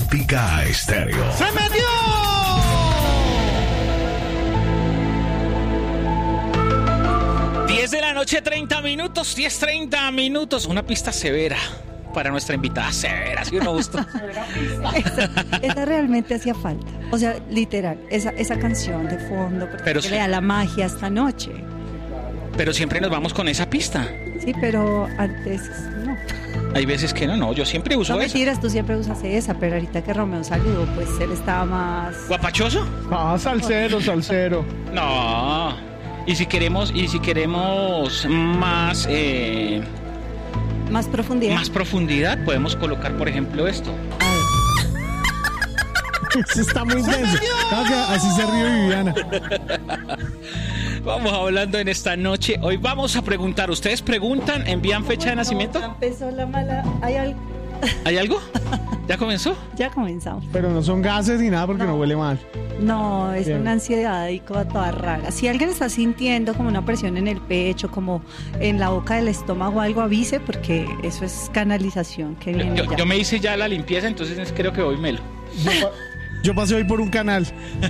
Olímpica Estéreo. ¡Se metió! De la noche, 30 minutos, 10:30 minutos. Una pista severa para nuestra invitada. Severa, ¿sí o no, Justo? Esa realmente hacía falta. O sea, literal, esa canción de fondo, porque pero le da la magia esta noche. Pero siempre nos vamos con esa pista. Sí, pero antes no. Hay veces que no, yo siempre uso no esa. No mentiras, tú siempre usas esa, pero ahorita que Romeo saludó, pues él estaba más... ¿Guapachoso? Ah, salsero. No. Y si queremos más más profundidad, podemos colocar, por ejemplo, esto. Eso está muy denso. Así se ríe Viviana. Vamos hablando en esta noche. Hoy vamos a preguntar. ¿Ustedes preguntan? ¿Envían fecha de nacimiento? Ya empezó la mala. ¿Hay algo? ¿Ya comenzó? Ya comenzamos. Pero no son gases ni nada porque no huele mal. No, es Bien. una ansiedad y cosa toda rara. Si alguien está sintiendo como una presión en el pecho, como en la boca del estómago, algo, avise, porque eso es canalización que viene Yo me hice ya la limpieza, entonces creo que voy melo. Yo pasé hoy por un canal.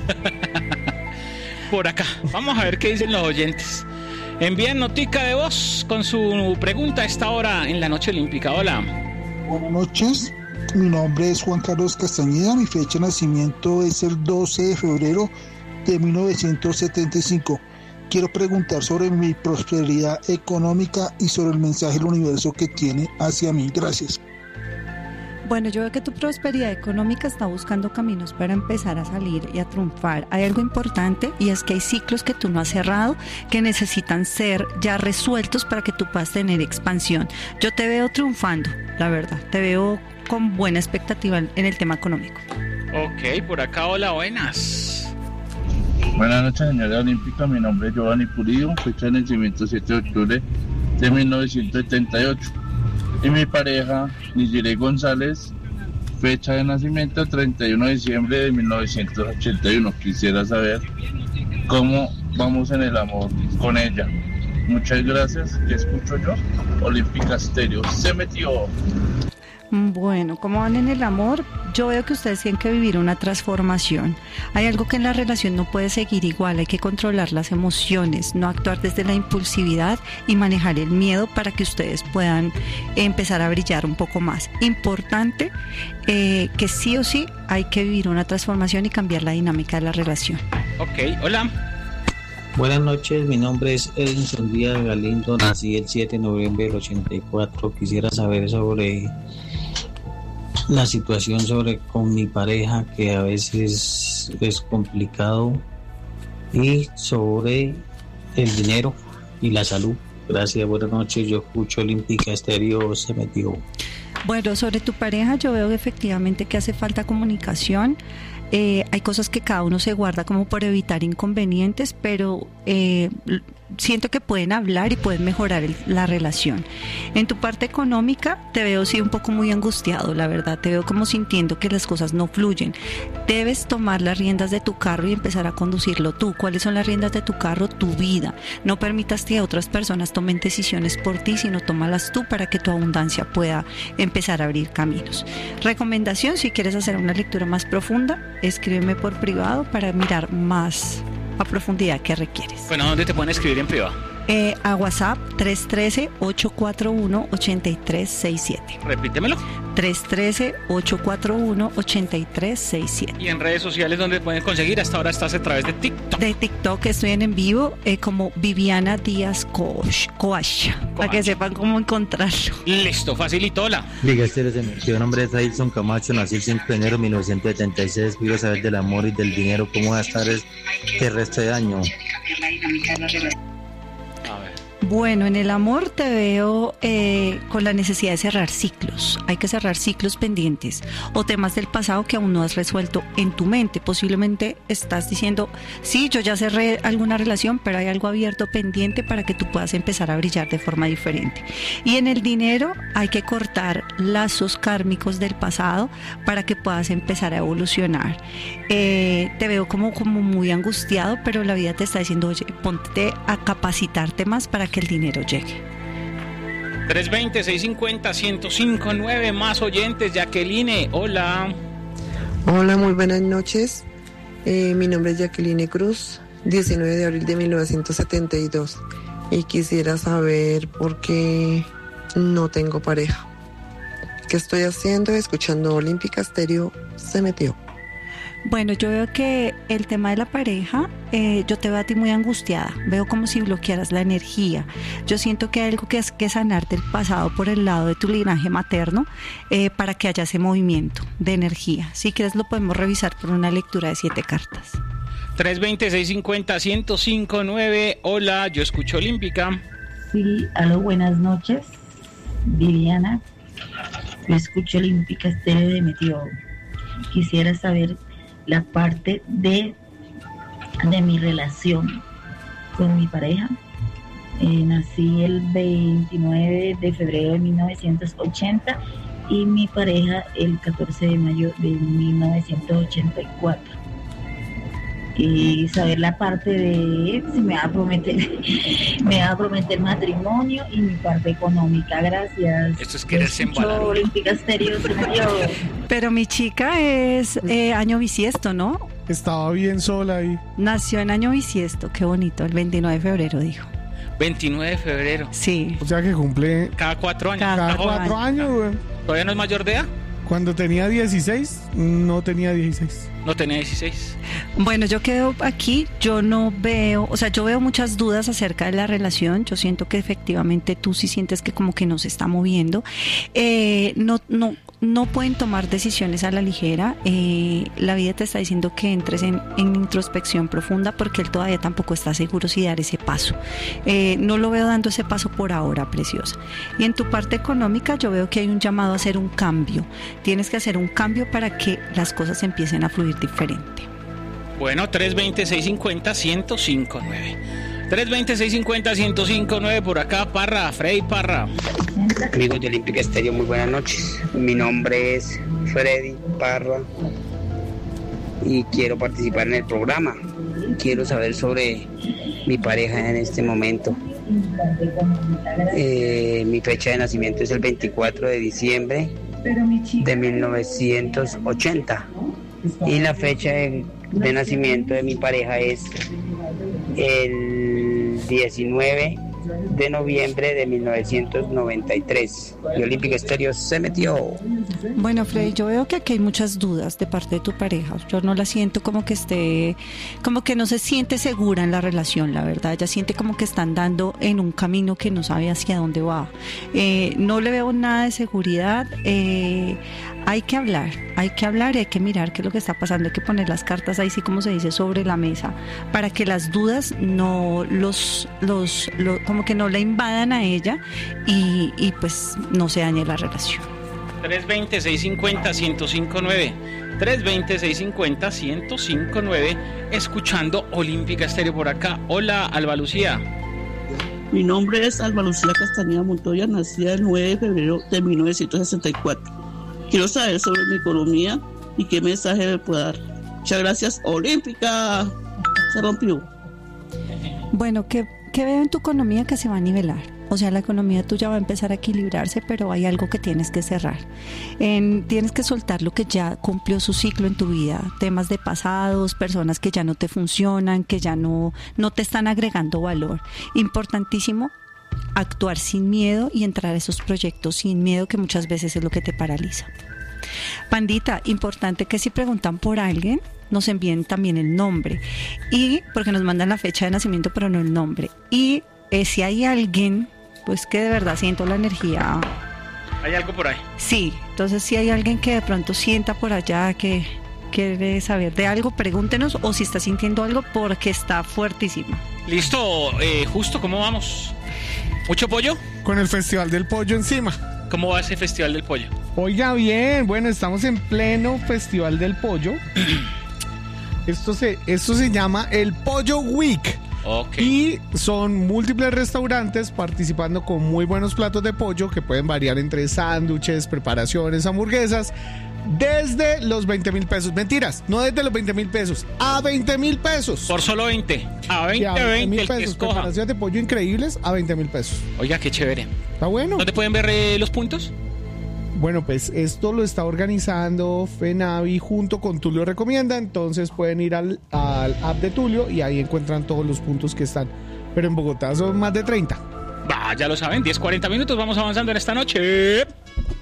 Por acá. Vamos a ver qué dicen los oyentes. Envíen notica de voz con su pregunta a esta hora en la noche olímpica. Hola. Buenas noches. Mi nombre es Juan Carlos Castañeda, mi fecha de nacimiento es el 12 de febrero de 1975. Quiero preguntar sobre mi prosperidad económica y sobre el mensaje del universo que tiene hacia mí. Gracias. Bueno, yo veo que tu prosperidad económica está buscando caminos para empezar a salir y a triunfar. Hay algo importante y es que hay ciclos que tú no has cerrado que necesitan ser ya resueltos para que tú puedas tener expansión. Yo te veo triunfando, la verdad. Te veo con buena expectativa en el tema económico. Ok, por acá, hola, buenas. Buenas noches, señora olímpica. Mi nombre es Giovanni Pulido, fecha de nacimiento 7 de octubre de 1978. Y mi pareja, Nigire González, fecha de nacimiento 31 de diciembre de 1981. Quisiera saber cómo vamos en el amor con ella. Muchas gracias. ¿Qué escucho yo? Olímpica Estéreo. Se metió. Bueno, ¿cómo van en el amor? Yo veo que ustedes tienen que vivir una transformación. Hay algo que en la relación no puede seguir igual, hay que controlar las emociones, no actuar desde la impulsividad y manejar el miedo para que ustedes puedan empezar a brillar un poco más. Importante que sí o sí hay que vivir una transformación y cambiar la dinámica de la relación. Ok, hola. Buenas noches, mi nombre es Edinson Díaz Galindo, nací el 7 de noviembre del 84. Quisiera saber sobre la situación con mi pareja, que a veces es complicado, y sobre el dinero y la salud. Gracias, buenas noches. Yo escucho Olímpica Estéreo. Se metió. Bueno, sobre tu pareja yo veo efectivamente que hace falta comunicación. Hay cosas que cada uno se guarda como por evitar inconvenientes, pero siento que pueden hablar y pueden mejorar la relación. En tu parte económica te veo sí un poco muy angustiado, la verdad, te veo como sintiendo que las cosas no fluyen. Debes tomar las riendas de tu carro y empezar a conducirlo tú. ¿Cuáles son las riendas de tu carro? Tu vida. No permitas que otras personas tomen decisiones por ti, sino tómalas tú para que tu abundancia pueda empezar a abrir caminos. Recomendación, si quieres hacer una lectura más profunda, escríbeme por privado para mirar más a profundidad que requieres. Bueno, ¿dónde te pueden escribir en privado? A WhatsApp 313-841-8367. Repítemelo. 313-841-8367. ¿Y en redes sociales dónde pueden conseguir? Hasta ahora estás a través de TikTok. De TikTok estoy en vivo como Viviana Díaz Coach, para que sepan cómo encontrarlo. Listo, facilito, hola. Liga Estéreo, se metió. Mi nombre es Ailson Camacho, nací el 5 de enero de 1976. Quiero saber del amor y del dinero, cómo va a estar este resto de año. Bueno, en el amor te veo con la necesidad de cerrar ciclos. Hay que cerrar ciclos pendientes o temas del pasado que aún no has resuelto en tu mente. Posiblemente estás diciendo, sí, yo ya cerré alguna relación, pero hay algo abierto pendiente para que tú puedas empezar a brillar de forma diferente. Y en el dinero hay que cortar lazos kármicos del pasado para que puedas empezar a evolucionar. Te veo como muy angustiado, pero la vida te está diciendo, oye, ponte a capacitarte más para que el dinero llegue. 320-650-1059, más oyentes. Jacqueline, hola. Hola, muy buenas noches. Mi nombre es Jacqueline Cruz, 19 de abril de 1972. Y quisiera saber por qué no tengo pareja. ¿Qué estoy haciendo? Escuchando Olímpica Estéreo, se metió. Bueno, yo veo que el tema de la pareja, yo te veo a ti muy angustiada, veo como si bloquearas la energía. Yo siento que hay algo que es que sanar del pasado por el lado de tu linaje materno para que haya ese movimiento de energía. Si quieres lo podemos revisar por una lectura de 7 cartas. 320-650-1059. Hola, yo escucho Olímpica. Sí, aló, buenas noches, Viviana. Yo escucho Olímpica Estéreo de Meteo. Quisiera saber la parte de mi relación con mi pareja. Nací el 29 de febrero de 1980 y mi pareja el 14 de mayo de 1984. Y saber la parte de si me va a prometer matrimonio y mi parte económica. Gracias. Esto es quererse embalar. Olímpica Estéreo. Pero mi chica es año bisiesto, ¿no? Estaba bien sola ahí. Nació en año bisiesto, qué bonito, el 29 de febrero dijo. 29 de febrero. Sí. O sea que cumple Cada 4 años. cada 4 años, güey. ¿Todavía no es mayor de edad? Cuando tenía 16, no tenía 16. No tenía 16. Bueno, yo quedo aquí, yo no veo, o sea, yo veo muchas dudas acerca de la relación. Yo siento que efectivamente tú sí sientes que como que no se está moviendo. No pueden tomar decisiones a la ligera. La vida te está diciendo que entres en introspección profunda porque él todavía tampoco está seguro si dar ese paso. No lo veo dando ese paso por ahora, preciosa. Y en tu parte económica yo veo que hay un llamado a hacer un cambio. Tienes que hacer un cambio para que las cosas empiecen a fluir diferente. Bueno, 320-650-1059. 320-650-1059 por acá, Parra, Freddy Parra. Amigos de Olímpica Estéreo, muy buenas noches. Mi nombre es Freddy Parra y quiero participar en el programa. Quiero saber sobre mi pareja en este momento. Mi fecha de nacimiento es el 24 de diciembre de 1980 y la fecha de nacimiento de mi pareja es el 19 de noviembre de 1993. Y Olímpica Estéreo se metió. Bueno, Freddy, yo veo que aquí hay muchas dudas de parte de tu pareja. Yo no la siento como que no se siente segura en la relación, la verdad. Ella siente como que está andando en un camino que no sabe hacia dónde va. No le veo nada de seguridad. Hay que hablar y hay que mirar qué es lo que está pasando. Hay que poner las cartas ahí, sí, como se dice, sobre la mesa, para que las dudas no como que no la invadan a ella y pues no se dañe la relación. 320-650-1059. 320-650-1059. Escuchando Olímpica Estéreo por acá. Hola, Alba Lucía. Mi nombre es Alba Lucía Castañeda Montoya, nacida el 9 de febrero de 1964. Quiero saber sobre mi economía y qué mensaje me puede dar. Muchas gracias, Olímpica. Se rompió. Bueno, ¿qué veo en tu economía? Que se va a nivelar. O sea, la economía tuya va a empezar a equilibrarse, pero hay algo que tienes que cerrar. Tienes que soltar lo que ya cumplió su ciclo en tu vida. Temas de pasados, personas que ya no te funcionan, que ya no te están agregando valor. Importantísimo actuar sin miedo y entrar a esos proyectos sin miedo, que muchas veces es lo que te paraliza. Pandita, importante que si preguntan por alguien, nos envíen también el nombre, y porque nos mandan la fecha de nacimiento pero no el nombre, y si hay alguien pues que de verdad siento la energía. ¿Hay algo por ahí? Sí, entonces si hay alguien que de pronto sienta por allá que quiere saber de algo, pregúntenos, o si está sintiendo algo, porque está fuertísima. Listo, justo, ¿cómo vamos? ¿Mucho pollo? Con el Festival del Pollo encima. ¿Cómo va ese Festival del Pollo? Oiga bien, bueno, estamos en pleno Festival del Pollo. Esto se llama el Pollo Week. Okay. Y son múltiples restaurantes participando con muy buenos platos de pollo que pueden variar entre sándwiches, preparaciones, hamburguesas, desde los 20,000 pesos. Mentiras, no desde los 20,000 pesos, a 20,000 pesos. Por solo 20. A 20 pesos. el que preparaciones de pollo increíbles a 20,000 pesos. Oiga, qué chévere. Está bueno. ¿Dónde pueden ver los puntos? Bueno, pues esto lo está organizando FENAVI junto con Tulio Recomienda, entonces pueden ir al app de Tulio y ahí encuentran todos los puntos que están. Pero en Bogotá son más de 30. Ya lo saben, 10-40 minutos, vamos avanzando en esta noche.